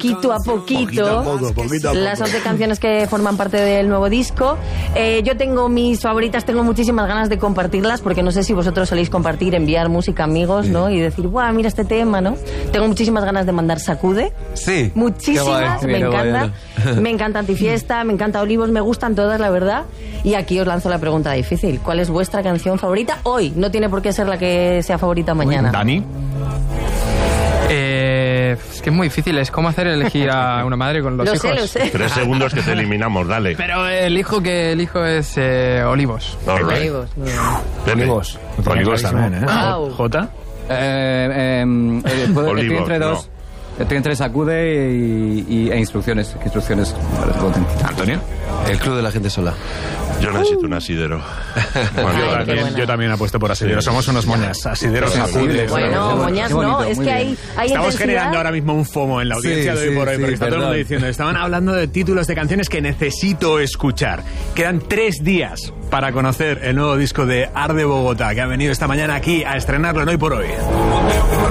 poquito a poquito, las 11 canciones que forman parte del nuevo disco. Yo tengo mis favoritas, tengo muchísimas ganas de compartirlas, porque no sé si vosotros soléis compartir, enviar música a amigos, ¿no? Y decir, ¡buah, mira este tema!, ¿no? Tengo muchísimas ganas de mandar Sacude. Sí. Muchísimas, me encanta. Me encanta Antifiesta, me encanta Olivos, me gustan todas, la verdad. Y aquí os lanzo la pregunta difícil. ¿Cuál es vuestra canción favorita hoy? No tiene por qué ser la que sea favorita mañana. Dani. Es que es muy difícil, es como elegir a una madre con los hijos. Lo sé. 3 segundos que te eliminamos, dale. Pero elijo es Olivos. All right. Olivos. Pepe. Olivos también, ¿eh? Wow. Jota. Estoy entre dos. Estoy entre Sacude e instrucciones. Instrucciones. Antonio. El Club de la Gente Sola. Yo necesito un asidero. Yo también apuesto por asidero. Somos unos moñas. Asideros, Sacude. Bueno, moñas no, es que hay Estamos intensidad. generando ahora mismo un FOMO en la audiencia de hoy por hoy, porque está todo el mundo diciendo, estaban hablando de títulos de canciones que necesito escuchar. Quedan 3 días para conocer el nuevo disco de Arde Bogotá, que ha venido esta mañana aquí a estrenarlo en Hoy por Hoy.